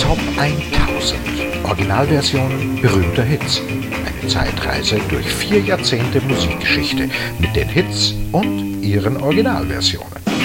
Top 1000 Originalversionen berühmter Hits. Eine Zeitreise durch 4 Jahrzehnte Musikgeschichte mit den Hits und ihren Originalversionen.